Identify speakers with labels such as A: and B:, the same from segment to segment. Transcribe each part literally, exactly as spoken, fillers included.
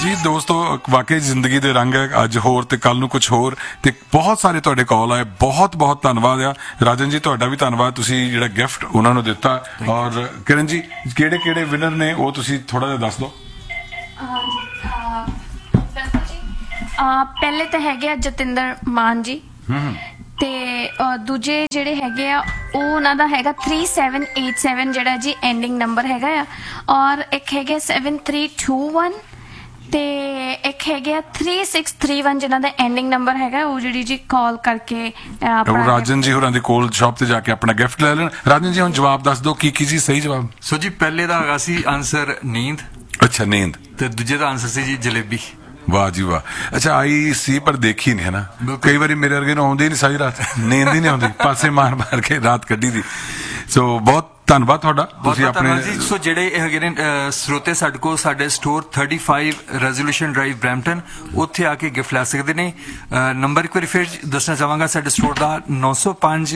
A: ਜੀ ਦੋਸਤੋ ਵਾਕਈ ਜ਼ਿੰਦਗੀ ਦੇ ਰੰਗ ਹੈ ਅੱਜ ਹੋਰ ਤੇ ਕੱਲ ਨੂੰ ਕੁਝ ਹੋਰ ਤੇ ਬਹੁਤ ਸਾਰੇ ਤੁਹਾਡੇ ਕਾਲ ਆਏ ਬਹੁਤ ਬਹੁਤ ਧੰਨਵਾਦ ਆ ਰਾਜਨ ਜੀ ਤੁਹਾਡਾ ਵੀ ਧੰਨਵਾਦ ਤੁਸੀਂ ਜਿਹੜਾ ਗਿਫਟ ਉਹਨਾਂ ਨੂੰ ਦਿੱਤਾ ਔਰ ਕਿਰਨ ਜੀ ਕਿਹੜੇ ਕਿਹੜੇ ਵਿਨਰ ਨੇ ਉਹ ਤੁਸੀਂ ਥੋੜਾ ਜਿਹਾ ਦੱਸ ਦਿਓ
B: ਪਹਿਲੇ ਤਾਂ ਹੈਗੇ ਆ ਜਤਿੰਦਰ ਮਾਨ ਜੀ ਤੇ ਦੂਜੇ ਜਿਹੜੇ ਹੈਗੇ ਆ ਉਹ ਉਹਨਾਂ ਦਾ ਹੈਗਾ ਥ੍ਰੀ ਸੈਵਨ ਏਟ ਸੈਵਨ ਜਿਹੜਾ ਜੀ ਐਂਡਿੰਗ ਨੰਬਰ ਹੈਗਾ ਆ ਔਰ ਇੱਕ ਹੈਗਾ ਸੈਵਨ ਥ੍ਰੀ ਟੂ ਵਨ ਤੇ ਇੱਕ ਹੈਗਾ ਥ੍ਰੀ ਸਿਕਸ ਥ੍ਰੀ ਵਨ ਜਿਨ੍ਹਾਂ ਦਾ ਐਂਡਿੰਗ ਨੰਬਰ ਹੈਗਾ ਉਹ ਜਿਹੜੀ ਜੀ ਕਾਲ ਕਰਕੇ
A: ਰਾਜਨ ਜੀ ਹੋਰਾਂ ਦੀ ਕੋਲ ਸ਼ਾਪ ਤੇ ਜਾ ਕੇ ਆਪਣਾ ਗਿਫਟ ਲੈ ਲੈਣ ਰਾਜਨ ਜੀ ਹੁਣ ਜਵਾਬ ਦੱਸ ਦਿਓ ਕੀ ਕੀ ਜੀ ਸਹੀ ਜਵਾਬ
C: ਸੋ ਜੀ ਪਹਿਲੇ ਦਾ ਹੈਗਾ ਸੀ ਆਨਸਰ ਨੀਂਦ
A: ਅੱਛਾ ਨੀਂਦ
C: ਤੇ ਦੂਜੇ ਦਾ ਆਨਸਰ ਸੀ ਜੀ ਜਲੇਬੀ
A: ਵਾਹ ਜੀ ਵਾਹ ਅੱਛਾ ਆਈ ਸੀ ਪਰ ਦੇਖੀ ਨਹੀਂ ਹੈ ਨਾ ਕਈ ਵਾਰੀ ਮੇਰੇ ਵਰਗੇ ਨੂੰ ਆਉਂਦੀ ਨਹੀਂ ਸਾਰੀ ਰਾਤ ਨੀਂਦ ਹੀ ਨਹੀਂ ਆਉਂਦੀ ਪਾਸੇ ਮਾਰ ਮਾਰ ਕੇ ਰਾਤ ਕੱਢੀ ਦੀ ਸੋ ਬਹੁਤ ਧੰਨਵਾਦ ਤੁਹਾਡਾ ਤੁਸੀਂ ਆਪਣੇ
C: ਸੋ ਜਿਹੜੇ ਹੈਗੇ ਨੇ ਸਰੋਤੇ ਸਾਡੇ ਕੋਲ ਸਾਡੇ store thirty five resolution drive Brampton ਉੱਥੇ ਆ ਕੇ ਗਿਫਟ ਲੈ ਸਕਦੇ ਨੇ ਨੰਬਰ ਇੱਕ ਵਾਰੀ ਫਿਰ ਦੱਸਣਾ ਚਾਹਾਂਗਾ ਸਾਡੇ ਸਟੋਰ ਦਾ ਨੌ ਸੌ ਪੰਜ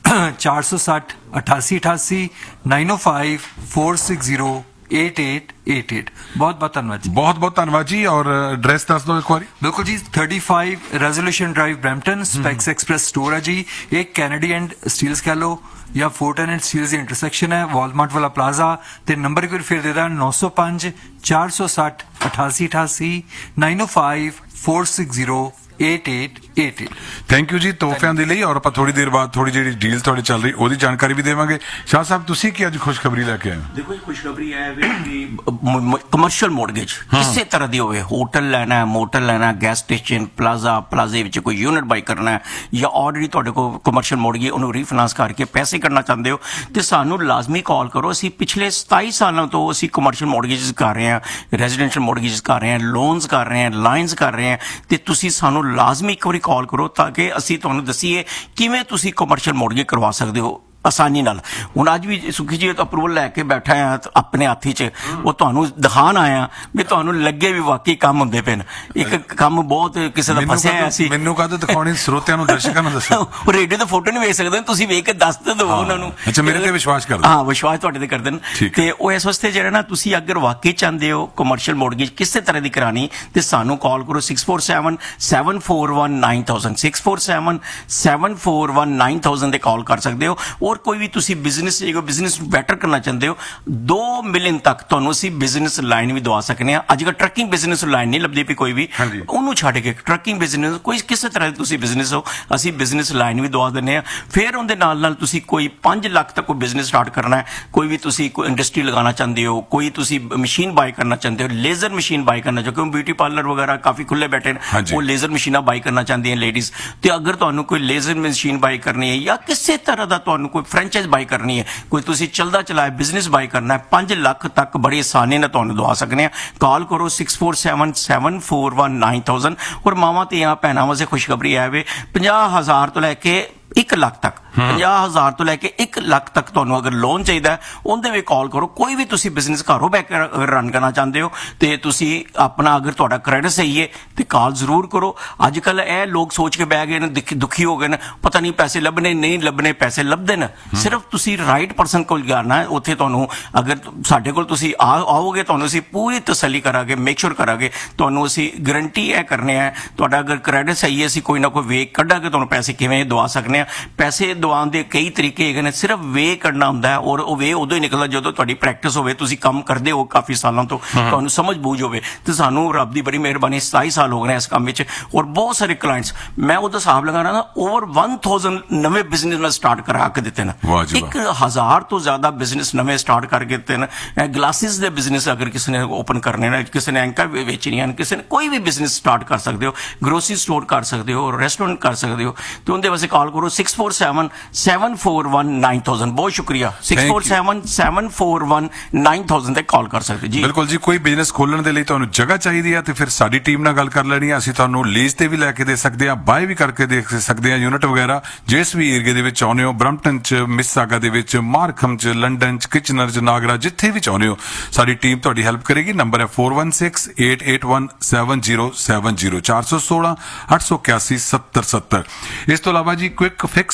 C: ਚਾਰ ਸੌ ਸੱਠ ਅਠਾਸੀ ਅਠਾਸੀ ਨਾਈਨ ਓ five four six zero eight eight eight eight बहुत बहुत धन्यवाद जी
A: बहुत बहुत धन्यवाद जी और एड्रेस दस दो एक बार
C: बिल्कुल जी thirty five resolution drive Brampton specs express store है जी एक कैनेडी एंड स्टील्स कह लो या फोर्टन एंड स्टील्स इंटरसेक्शन है वॉलमार्ट वाला प्लाजा ते नंबर एक बार फिर देता है नौ सौ पांच चार सौ सठ अठासी अठासी nine O five four six zero eight eight eight eight
A: thank you जी तोहफिਆਂ ਦੇ ਲਈ ਔਰ ਆਪਾਂ ਥੋੜੀ ਦੇਰ ਬਾਅਦ ਥੋੜੀ ਜਿਹੜੀ ਡੀਲ ਤੁਹਾਡੇ ਚੱਲ ਰਹੀ ਉਹਦੀ ਜਾਣਕਾਰੀ ਵੀ ਦੇਵਾਂਗੇ ਸ਼ਾਹ ਸਾਹਿਬ ਤੁਸੀਂ ਕੀ ਅੱਜ ਖੁਸ਼ਖਬਰੀ ਲੈ ਕੇ ਆਏ ਹੋ
D: ਦੇਖੋ ਇਹ ਖੁਸ਼ਖਬਰੀ ਹੈ ਵੀ ਕਮਰਸ਼ੀਅਲ ਮੋਰਗੇਜ ਕਿਸੇ ਤਰ੍ਹਾਂ ਦੀ ਹੋਵੇ ਹੋਟਲ ਲੈਣਾ ਹੈ ਮੋਟਲ ਲੈਣਾ ਹੈ ਗੈਸ ਸਟੇਸ਼ਨ ਪਲਾਜ਼ਾ ਪਲਾਜ਼ੇ ਵਿੱਚ ਕੋਈ ਯੂਨਿਟ ਬਾਈ ਕਰਨਾ ਹੈ ਜਾਂ ਆਲਰੇਡੀ ਤੁਹਾਡੇ ਕੋਲ ਕਮਰਸ਼ੀਅਲ ਮੋਰਗੇਜ ਉਹਨੂੰ ਰੀਫਾਈਨਾਂਸ ਕਰਕੇ ਪੈਸੇ ਕਰਨਾ ਚਾਹੁੰਦੇ ਹੋ ਤੇ ਸਾਨੂੰ ਲਾਜ਼ਮੀ ਕਾਲ ਕਰੋ ਅਸੀਂ ਪਿਛਲੇ ਸਤਾਈ ਸਾਲਾਂ ਤੋਂ ਅਸੀਂ ਕਮਰਸ਼ੀਅਲ ਮੋਰਗੇਜ ਕਰ ਰਹੇ ਹਾਂ ਰੈਜ਼ੀਡੈਂਸ਼ੀਅਲ ਮੋਰਗੇਜ ਕਰ ਰਹੇ ਹਾਂ ਲੋਨਸ ਕਰ ਰਹੇ ਹਾਂ ਲਾਈਨਸ ਕਰ ਰਹੇ ਹਾਂ ਤੇ ਤੁਸੀਂ ਸਾਨੂੰ ਲਾਜ਼ਮੀ ਇੱਕ ਵਾਰੀ ਕਾਲ ਕਰੋ ਤਾਂ ਕਿ ਅਸੀਂ ਤੁਹਾਨੂੰ ਦੱਸੀਏ ਕਿਵੇਂ ਤੁਸੀਂ ਕਮਰਸ਼ੀਅਲ ਮੋਰਗੇਜ ਕਰਵਾ ਸਕਦੇ ਹੋ ਆਸਾਨੀ ਨਾਲ ਹੁਣ ਅੱਜ ਵੀ ਸੁਖੀ ਜੀ ਅਪਰੂਵਲ ਲੈ ਕੇ ਬੈਠਾ ਆ ਆਪਣੇ ਹੱਥੀ 'ਚ ਉਹ ਤੁਹਾਨੂੰ ਦਿਖਾਉਣ ਆਇਆ ਵੀ ਤੁਹਾਨੂੰ ਲੱਗੇ ਵੀ ਵਾਕਈ ਕੰਮ ਹੁੰਦੇ ਪਏ ਨੇ ਇੱਕ ਕੰਮ ਬਹੁਤ ਕਿਸੇ ਦਾ ਫਸਿਆ ਸੀ
A: ਮੈਨੂੰ ਕਾਹਦੇ ਦਿਖਾਉਣੀ ਸਰੋਤਿਆਂ ਨੂੰ ਦਰਸ਼ਕਾਂ ਨੂੰ ਦੱਸੋ
D: ਉਹ ਰੇਡੀਓ ਤੇ ਫੋਟੋ ਨਹੀਂ ਵੇਖ ਸਕਦੇ ਤੁਸੀਂ ਵੇਖ ਕੇ ਦੱਸ ਦਿਓ ਉਹਨਾਂ ਨੂੰ
A: ਅੱਛਾ ਮੇਰੇ ਤੇ ਵਿਸ਼ਵਾਸ ਕਰਦੇ
D: ਹਾਂ ਵਿਸ਼ਵਾਸ ਤੁਹਾਡੇ ਤੇ ਕਰਦੇ ਨੇ ਤੇ ਉਹ ਇਸ ਵਾਸਤੇ ਜਿਹੜਾ ਨਾ ਤੁਸੀਂ ਅਗਰ ਵਾਕਈ ਚਾਹੁੰਦੇ ਹੋ ਕਮਰਸ਼ੀਅਲ ਮੋਰਗੇਜ ਕਿਸੇ ਤਰ੍ਹਾਂ ਦੀ ਕਰਾਣੀ ਤੇ ਸਾਨੂੰ ਕਾਲ ਕਰੋ six four seven seven four one nine thousand six four seven seven four one nine thousand ਦੇ ਕਾਲ ਕਰ ਸਕਦੇ ਹੋ ਔਰ ਕੋਈ ਵੀ ਤੁਸੀਂ ਬਿਜ਼ਨਸ ਜਿਹੜਾ ਬਿਜ਼ਨਸ ਨੂੰ ਬੈਟਰ ਕਰਨਾ ਚਾਹੁੰਦੇ ਹੋ ਦੋ ਮਿਲੀਅਨ ਤੱਕ ਤੁਹਾਨੂੰ ਅਸੀਂ ਬਿਜ਼ਨਸ ਲਾਈਨ ਵੀ ਦਵਾ ਸਕਦੇ ਹਾਂ ਅੱਜ ਕੱਲ੍ਹ ਟਰੱਕਿੰਗ ਬਿਜ਼ਨਸ ਲਾਈਨ ਨਹੀਂ ਲੱਭਦੀ ਪਈ ਕੋਈ ਵੀ ਉਹਨੂੰ ਛੱਡ ਕੇ ਟਰੱਕਿੰਗ ਬਿਜ਼ਨਸ ਕੋਈ ਕਿਸੇ ਤਰ੍ਹਾਂ ਦੀ ਤੁਸੀਂ ਬਿਜ਼ਨਸ ਹੋ ਅਸੀਂ ਬਿਜ਼ਨਸ ਲਾਈਨ ਵੀ ਦਵਾ ਦਿੰਦੇ ਹਾਂ ਫਿਰ ਉਹਦੇ ਨਾਲ ਨਾਲ ਤੁਸੀਂ ਕੋਈ ਪੰਜ ਲੱਖ ਤੱਕ ਕੋਈ ਬਿਜ਼ਨਸ ਸਟਾਰਟ ਕਰਨਾ ਹੈ ਕੋਈ ਵੀ ਤੁਸੀਂ ਕੋਈ ਇੰਡਸਟਰੀ ਲਗਾਉਣਾ ਚਾਹੁੰਦੇ ਹੋ ਕੋਈ ਤੁਸੀਂ ਮਸ਼ੀਨ ਬਾਈ ਕਰਨਾ ਚਾਹੁੰਦੇ ਹੋ ਲੇਜ਼ਰ ਮਸ਼ੀਨ ਬਾਈ ਕਰਨਾ ਚਾਹੁੰਦੇ ਹੋ ਬਿਊਟੀ ਪਾਰਲਰ ਵਗੈਰਾ ਕਾਫੀ ਖੁੱਲੇ ਬੈਠੇ ਨੇ ਉਹ ਲੇਜ਼ਰ ਮਸ਼ੀਨਾਂ ਬਾਈ ਕਰਨਾ ਚਾਹੁੰਦੀਆਂ ਲੇਡੀਜ਼ ਤੇ ਅਗਰ ਤੁਹਾਨੂੰ ਕੋਈ ਲੇਜ਼ਰ ਮਸ਼ੀਨ ਬਾਈ ਕਰਨੀ ਹੈ ਜਾਂ ਕਿਸੇ ਤਰ੍ਹਾਂ ਦਾ ਤੁਹਾਨੂੰ ਕੋਈ ਫਰੈਂਚਾਈਜ਼ ਬਾਈ ਕਰਨੀ ਹੈ ਕੋਈ ਤੁਸੀਂ ਚਲਦਾ ਚਲਾਇਆ ਬਿਜ਼ਨਸ ਬਾਈ ਕਰਨਾ ਹੈ ਪੰਜ ਲੱਖ ਤੱਕ ਬੜੀ ਆਸਾਨੀ ਨਾਲ ਤੁਹਾਨੂੰ ਦਵਾ ਸਕਦੇ ਹਾਂ ਕਾਲ ਕਰੋ six four seven seven four one nine thousand ਔਰ ਮਾਵਾਂ ਤੇ ਆ ਭੈਣਾਂ ਵਾਸਤੇ ਖੁਸ਼ਖਬਰੀ ਹੈ ਵੇ ਪੰਜਾਹ ਹਜ਼ਾਰ ਤੋਂ ਲੈ ਕੇ ਇੱਕ ਲੱਖ ਤੱਕ ਪੰਜਾਹ ਹਜ਼ਾਰ ਤੋਂ ਲੈ ਕੇ ਇੱਕ ਲੱਖ ਤੱਕ ਤੁਹਾਨੂੰ ਅਗਰ ਲੋਨ ਚਾਹੀਦਾ ਉਹਦੇ ਵੀ ਕਾਲ ਕਰੋ ਕੋਈ ਵੀ ਤੁਸੀਂ ਬਿਜ਼ਨਸ ਘਰੋਂ ਬਹਿ ਕੇ ਰਨ ਕਰਨਾ ਚਾਹੁੰਦੇ ਹੋ ਤੇ ਤੁਸੀਂ ਆਪਣਾ ਅਗਰ ਤੁਹਾਡਾ ਕ੍ਰੈਡਿਟ ਸਹੀ ਹੈ ਤੇ ਕਾਲ ਜ਼ਰੂਰ ਕਰੋ ਅੱਜ ਕੱਲ੍ਹ ਇਹ ਲੋਕ ਸੋਚ ਕੇ ਬਹਿ ਗਏ ਨੇ ਦੁਖੀ ਹੋ ਗਏ ਨੇ ਪਤਾ ਨਹੀਂ ਪੈਸੇ ਲੱਭਣੇ ਨਹੀਂ ਲੱਭਣੇ ਪੈਸੇ ਲੱਭਦੇ ਨੇ ਸਿਰਫ ਤੁਸੀਂ ਰਾਈਟ ਪਰਸਨ ਕੋਲ ਜਾਣਾ ਉੱਥੇ ਤੁਹਾਨੂੰ ਅਗਰ ਸਾਡੇ ਕੋਲ ਤੁਸੀਂ ਆਓਗੇ ਤੁਹਾਨੂੰ ਅਸੀਂ ਪੂਰੀ ਤਸੱਲੀ ਕਰਾਂਗੇ ਮੇਕ ਸ਼ੋਰ ਕਰਾਂਗੇ ਤੁਹਾਨੂੰ ਅਸੀਂ ਗਰੰਟੀ ਇਹ ਕਰਨੇ ਹੈ ਤੁਹਾਡਾ ਅਗਰ ਕ੍ਰੈਡਿਟ ਸਹੀ ਹੈ ਅਸੀਂ ਕੋਈ ਨਾ ਕੋਈ ਵੇ ਕੱਢਾਂਗੇ ਤੁਹਾਨੂੰ ਪੈਸੇ ਕਿਵੇਂ ਦਵਾ ਸਕਦੇ ਪੈਸੇ ਦਵਾਉਣ ਦੇ ਕਈ ਤਰੀਕੇ ਹੈਗੇ ਨੇ ਸਿਰਫ ਵੇ ਕੱਢਣਾ ਹੁੰਦਾ ਔਰ ਉਹ ਵੇ ਉਦੋਂ ਹੀ ਨਿਕਲਦਾ ਜਦੋਂ ਤੁਹਾਡੀ ਪ੍ਰੈਕਟਿਸ ਹੋਵੇ ਤੁਸੀਂ ਕੰਮ ਕਰਦੇ ਹੋ ਕਾਫੀ ਸਾਲਾਂ ਤੋਂ ਤੁਹਾਨੂੰ ਸਮਝ ਬੂਝ ਹੋਵੇ ਤੇ ਸਾਨੂੰ ਰੱਬ ਦੀ ਬੜੀ ਮਿਹਰਬਾਨੀ ਸਤਾਈ ਸਾਲ ਹੋ ਗਏ ਨੇ ਇਸ ਕੰਮ ਵਿੱਚ ਔਰ ਬਹੁਤ ਸਾਰੇ ਕਲਾਇੰਟਸ ਮੈਂ ਉਹਦਾ ਹਿਸਾਬ ਲਗਾਉਣਾ ਨਾ ਓਵਰ ਵਨ ਥਾਊਜ਼ੈਂਡ ਨਵੇਂ ਬਿਜ਼ਨਸ ਮੈਂ ਸਟਾਰਟ ਕਰਾ ਕੇ ਦਿੱਤੇ ਨੇ ਇੱਕ ਹਜ਼ਾਰ ਤੋਂ ਜ਼ਿਆਦਾ ਬਿਜ਼ਨਸ ਨਵੇਂ ਸਟਾਰਟ ਕਰਕੇ ਦਿੱਤੇ ਨੇ ਗਲਾਸਿਸ ਦੇ ਬਿਜ਼ਨਸ ਅਗਰ ਕਿਸੇ ਨੇ ਓਪਨ ਕਰਨੇ ਨੇ ਕਿਸੇ ਨੇ ਐਂਕਰ ਵੇਚਣੀਆਂ ਨੇ ਕਿਸੇ ਨੇ ਕੋਈ ਵੀ ਬਿਜ਼ਨਸ ਸਟਾਰਟ ਕਰ ਸਕਦੇ ਹੋ ਗਰੋਸਰੀ ਸਟੋਰ ਕਰ ਸਕਦੇ ਹੋ ਰੈਸਟੋਰੈਂਟ ਕਰ ਸਕਦੇ ਹੋ ਤੇ ਉਹਦੇ ਵਾਸਤੇ ਕਾਲ ਕਰੋ six four seven seven four one nine thousand ਬਹੁਤ ਸ਼ੁਕਰੀਆ six four seven seven four one nine thousand ਤੇ ਕਾਲ ਕਰ ਸਕਦੇ ਜੀ
A: ਬਿਲਕੁਲ ਜੀ ਕੋਈ ਬਿਜ਼ਨਸ ਖੋਲਣ ਦੇ ਲਈ ਤੁਹਾਨੂੰ ਜਗ੍ਹਾ ਚਾਹੀਦੀ ਹੈ ਤੇ ਫਿਰ ਸਾਡੀ ਟੀਮ ਨਾਲ ਗੱਲ ਕਰ ਲੈਣੀ ਹੈ ਅਸੀਂ ਤੁਹਾਨੂੰ ਲੀਜ਼ ਤੇ ਵੀ ਲੈ ਕੇ ਦੇ ਸਕਦੇ ਹਾਂ ਬਾਏ ਵੀ ਕਰਕੇ ਦੇ ਸਕਦੇ ਹਾਂ ਯੂਨਿਟ ਵਗੈਰਾ ਜਿਸ ਵੀ ਏਰੀਏ ਦੇ ਵਿੱਚ ਚਾਹੁੰਦੇ ਹੋ ਬਰੰਪਟਨ ਚ ਮਿਸਾਗਾ ਦੇ ਵਿੱਚ ਮਾਰਖਮ ਚ ਲੰਡਨ ਚ ਕਿਚਨਰ ਚ ਨਾਗਰਾ ਜਿੱਥੇ ਵੀ ਚਾਹੁੰਦੇ ਹੋ ਸਾਡੀ ਟੀਮ ਤੁਹਾਡੀ ਹੈਲਪ ਕਰੇਗੀ ਨੰਬਰ ਹੈ four one six eight eight one seven zero seven zero ਚਾਰ ਸੌ ਸੋਲਾਂ ਅੱਠ ਸੌ ਇਕਿਆਸੀ ਸੱਤਰ ਸੱਤਰ ਇਸ ਤੋਂ ਇਲਾਵਾ ਜੀ ਕੁਇਕ ਫਿਕਸ ਮਾਸਟਰ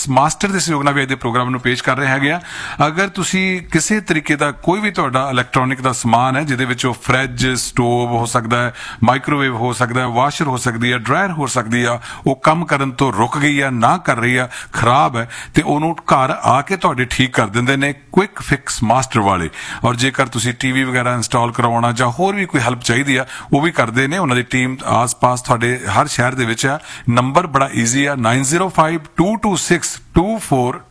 A: ਮਾਸਟਰ ਦੇ ਸਹਿਯੋਗ ਨਾਲ ਵੀ ਅੱਜ ਦੇ ਪ੍ਰੋਗਰਾਮ ਨੂੰ ਪੇਸ਼ ਕਰ ਰਹੇ ਹੈਗੇ ਆ। ਅਗਰ ਤੁਸੀਂ ਕਿਸੇ ਤਰੀਕੇ ਦਾ ਕੋਈ ਵੀ ਤੁਹਾਡਾ ਇਲੈਕਟ੍ਰੋਨਿਕ ਦਾ ਸਮਾਨ ਹੈ ਜਿਹਦੇ ਵਿੱਚ ਉਹ ਫ੍ਰਿਜ, ਸਟੋਵ ਹੋ ਸਕਦਾ ਹੈ, ਮਾਈਕ੍ਰੋਵੇਵ ਹੋ ਸਕਦਾ ਹੈ, ਵਾਸ਼ਰ ਹੋ ਸਕਦੀ ਹੈ, ਡਰਾਇਰ ਹੋ ਸਕਦੀ ਆ, ਉਹ ਕੰਮ ਕਰਨ ਤੋਂ ਰੁਕ ਗਈ ਆ, ਨਾ ਕਰ ਰਹੀ ਆ, ਖਰਾਬ ਹੈ, ਤੇ ਉਹਨੂੰ ਘਰ ਆ ਕੇ ਤੁਹਾਡੇ ਠੀਕ ਕਰ ਦਿੰਦੇ ਨੇ ਕੁਇਕ ਫਿਕਸ ਮਾਸਟਰ ਵਾਲੇ। ਔਰ ਜੇਕਰ ਤੁਸੀਂ ਟੀਵੀ ਵਗੈਰਾ ਇੰਸਟਾਲ ਕਰਵਾਉਣਾ ਜਾਂ ਹੋਰ ਵੀ ਕੋਈ ਹੈਲਪ ਚਾਹੀਦੀ ਆ ਉਹ ਵੀ ਕਰਦੇ ਨੇ। ਉਹਨਾਂ ਦੀ ਟੀਮ ਆਸ-ਪਾਸ ਤੁਹਾਡੇ ਹਰ ਸ਼ਹਿਰ ਦੇ ਵਿੱਚ ਆ। ਨੰਬਰ ਬੜਾ ਈਜ਼ੀ ਆ, nine zero five two two six two four